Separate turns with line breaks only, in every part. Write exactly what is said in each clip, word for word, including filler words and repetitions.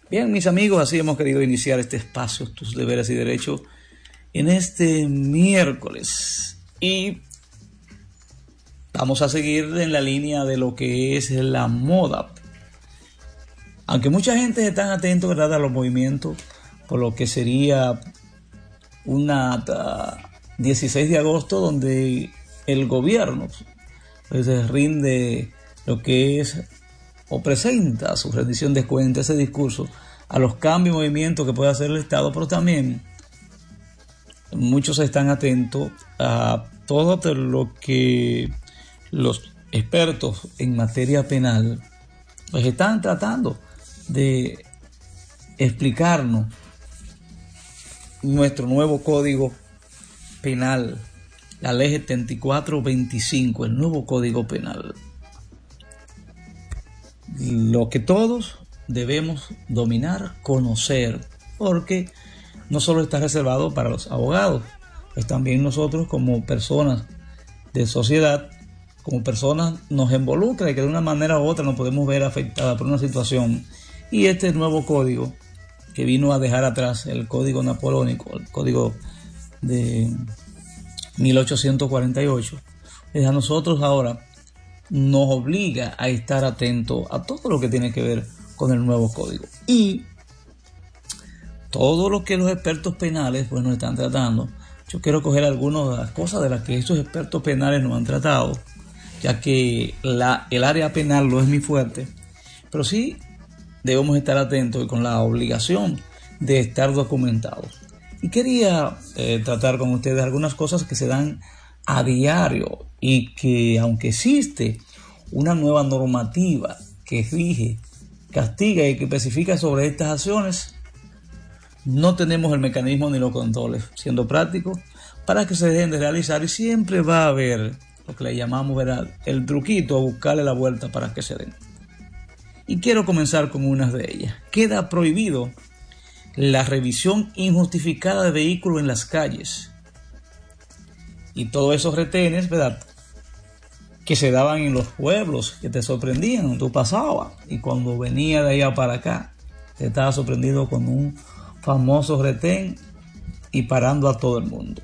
Bien, mis amigos, así hemos querido iniciar este espacio, tus deberes y derechos, en este miércoles. Y vamos a seguir en la línea de lo que es la moda. Aunque mucha gente está atento, ¿verdad?, a los movimientos, por lo que sería una dieciséis de agosto, donde el gobierno pues, rinde lo que es o presenta su rendición de cuentas, ese discurso, a los cambios y movimientos que puede hacer el Estado, pero también muchos están atentos a todo lo que los expertos en materia penal pues están tratando de explicarnos nuestro nuevo código penal, la ley setenta y cuatro veinticinco, el nuevo código penal. Lo que todos debemos dominar, conocer, porque no solo está reservado para los abogados, pues también nosotros como personas de sociedad, como personas nos involucra y que de una manera u otra nos podemos ver afectadas por una situación. Y este nuevo código que vino a dejar atrás el código napoleónico, el código de mil ochocientos cuarenta y ocho, pues a nosotros ahora nos obliga a estar atentos a todo lo que tiene que ver con el nuevo código. Y todo lo que los expertos penales pues, nos están tratando. Yo quiero coger algunas de las cosas de las que estos expertos penales nos han tratado, ya que la, el área penal no es muy fuerte, pero sí debemos estar atentos y con la obligación de estar documentados. Y quería eh, tratar con ustedes algunas cosas que se dan a diario y que, aunque existe una nueva normativa que rige, castiga y que especifica sobre estas acciones, no tenemos el mecanismo ni los controles, siendo prácticos, para que se dejen de realizar, y siempre va a haber lo que le llamamos, ¿verdad?, el truquito, a buscarle la vuelta para que se den. Y quiero comenzar con unas de ellas. Queda prohibido la revisión injustificada de vehículos en las calles. Y todos esos retenes, ¿verdad?, que se daban en los pueblos, que te sorprendían, tú pasabas, y cuando venía de allá para acá, te estaba sorprendido con un famoso retén y parando a todo el mundo.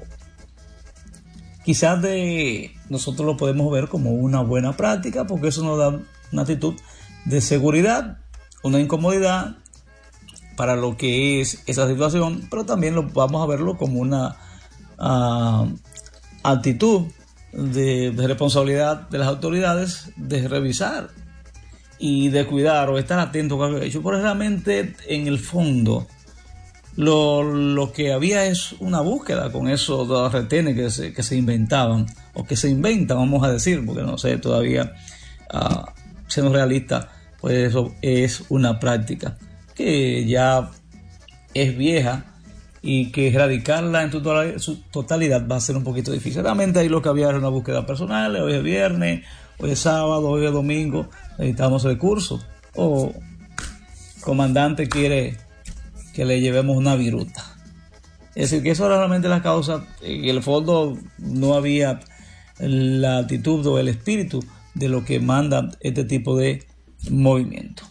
Quizás de nosotros lo podemos ver como una buena práctica, porque eso nos da una actitud de seguridad, una incomodidad para lo que es esa situación, pero también lo vamos a verlo como una uh, actitud de, de responsabilidad de las autoridades de revisar y de cuidar o estar atento a lo que ha hecho, porque realmente en el fondo lo, lo que había es una búsqueda con esos dos retenes que se, que se inventaban o que se inventan, vamos a decir, porque no sé todavía, uh, siendo realista, pues eso es una práctica que ya es vieja y que erradicarla en su totalidad va a ser un poquito difícil. Realmente ahí lo que había era una búsqueda personal. Hoy es viernes, hoy es sábado, hoy es domingo, necesitamos recursos, o comandante quiere que le llevemos una viruta. Es decir, que eso era realmente la causa. En el fondo no había la actitud o el espíritu de lo que manda este tipo de movimiento.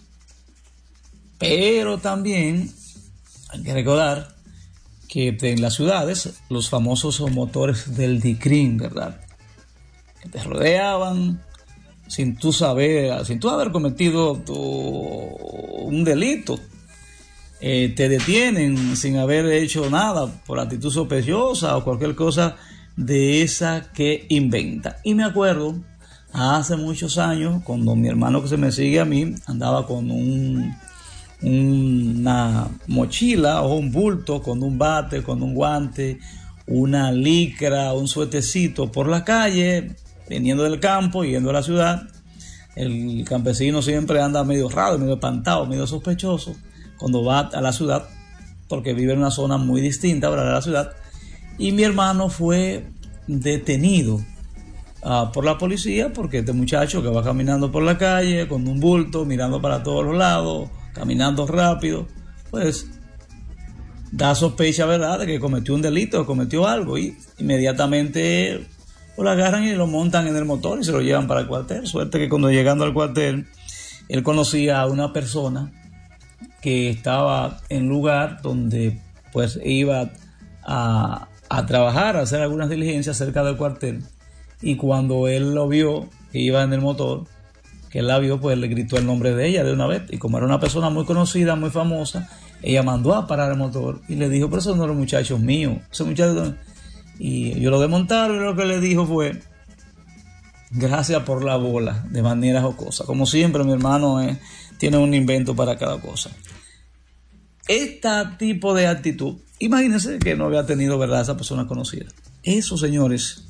Pero también hay que recordar que en las ciudades los famosos motores del DICRIM, ¿verdad?, que te rodeaban sin tú saber, sin tú haber cometido tu, un delito, eh, te detienen sin haber hecho nada por actitud sospechosa o cualquier cosa de esa que inventa. Y me acuerdo hace muchos años, cuando mi hermano que se me sigue a mí andaba con un una mochila o un bulto con un bate, con un guante, una licra, un suetecito por la calle, viniendo del campo y yendo a la ciudad. El campesino siempre anda medio raro, medio espantado, medio sospechoso cuando va a la ciudad, porque vive en una zona muy distinta a la ciudad. Y mi hermano fue detenido uh, por la policía, porque este muchacho que va caminando por la calle con un bulto, mirando para todos los lados, caminando rápido, pues da sospecha, ¿verdad?, de que cometió un delito, cometió algo, y inmediatamente pues, lo agarran y lo montan en el motor y se lo llevan para el cuartel. Suerte que cuando llegando al cuartel, él conocía a una persona que estaba en lugar donde pues iba a, a trabajar, a hacer algunas diligencias cerca del cuartel, y cuando él lo vio, que iba en el motor, que él la vio, pues le gritó el nombre de ella de una vez, y como era una persona muy conocida, muy famosa, ella mandó a parar el motor y le dijo, pero esos no son los muchachos míos, esos muchachos. Y ellos lo desmontaron y lo que le dijo fue, gracias por la bola, de manera jocosa. Como siempre, mi hermano eh, tiene un invento para cada cosa. Este tipo de actitud, imagínense que no había tenido, ¿verdad?, esa persona conocida. Eso, señores,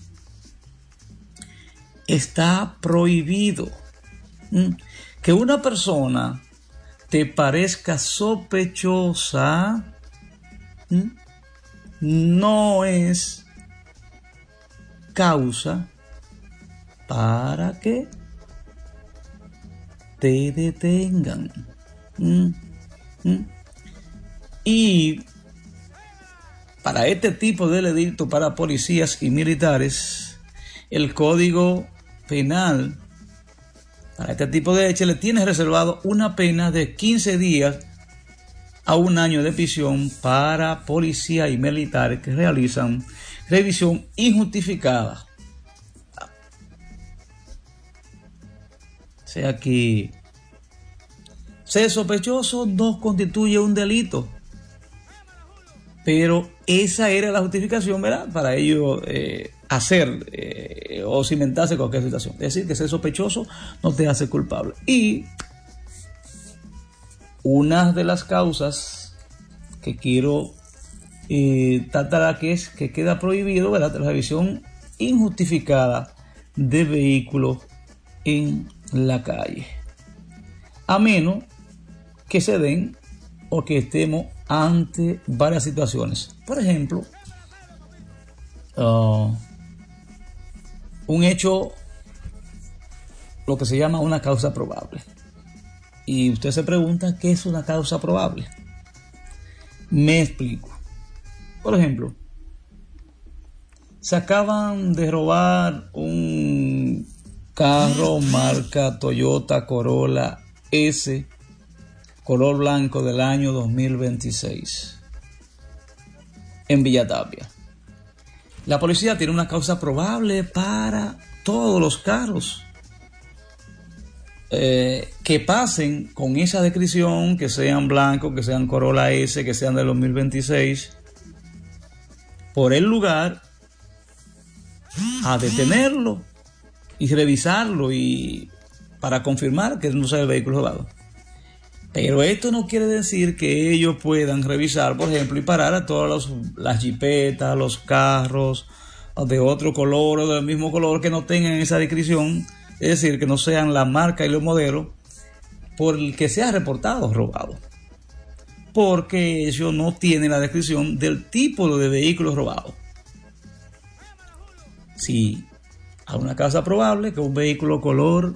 está prohibido. ¿Mm? Que una persona te parezca sospechosa, ¿Mm? no es causa para que te detengan. ¿Mm? ¿Mm? Y para este tipo de delito para policías y militares, el Código Penal, para este tipo de hechos, le tiene reservado una pena de quince días a un año de prisión para policías y militares que realizan revisión injustificada. O sea que ser sospechoso no constituye un delito, pero esa era la justificación, ¿verdad?, para ellos eh, hacer eh, o cimentarse cualquier situación. Es decir, que ser sospechoso no te hace culpable. Y una de las causas que quiero eh, tratar aquí es que queda prohibido, ¿verdad?, la revisión injustificada de vehículos en la calle, a menos que se den o que estemos ante varias situaciones. Por ejemplo, uh, un hecho, lo que se llama una causa probable. Y usted se pregunta, ¿qué es una causa probable? Me explico. Por ejemplo, se acaban de robar un carro marca Toyota Corolla S, color blanco, del año dos mil veintiséis en Villa Tapia. La policía tiene una causa probable para todos los carros eh, que pasen con esa descripción, que sean blancos, que sean Corolla S, que sean del dos mil veintiséis, por el lugar, a detenerlo y revisarlo y para confirmar que no sea el vehículo robado. Pero esto no quiere decir que ellos puedan revisar, por ejemplo, y parar a todas los, las jipetas, los carros de otro color o del mismo color que no tengan esa descripción, es decir, que no sean la marca y los modelos por el que se ha reportado robado, porque ellos no tienen la descripción del tipo de vehículo robado. Si hay una causa probable que un vehículo color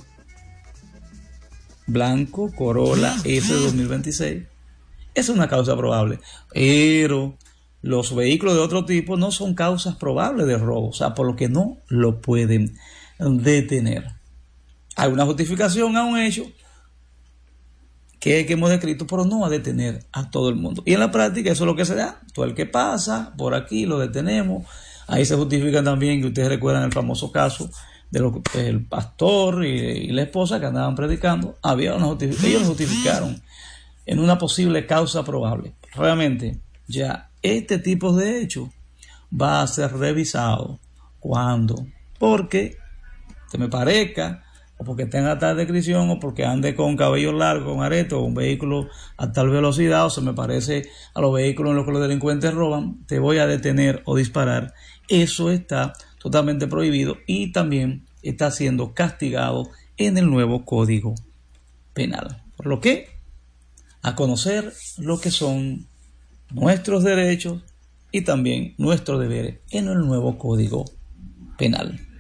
blanco Corolla S dos mil veintiséis es una causa probable, pero los vehículos de otro tipo no son causas probables de robo, o sea, por lo que no lo pueden detener. Hay una justificación a un hecho que, que hemos descrito, pero no a detener a todo el mundo. Y en la práctica eso es lo que se da. Todo el que pasa por aquí lo detenemos. Ahí se justifica también, que ustedes recuerdan el famoso caso del pastor y, y la esposa que andaban predicando. Había una justificación, ellos lo justificaron en una posible causa probable. Realmente ya este tipo de hecho va a ser revisado cuando, porque se me parezca, o porque tenga tal descripción, o porque ande con cabello largo, con arete, o un vehículo a tal velocidad, o se me parece a los vehículos en los que los delincuentes roban, te voy a detener o disparar. Eso está totalmente prohibido y también está siendo castigado en el nuevo Código Penal. Por lo que, a conocer lo que son nuestros derechos y también nuestros deberes en el nuevo Código Penal.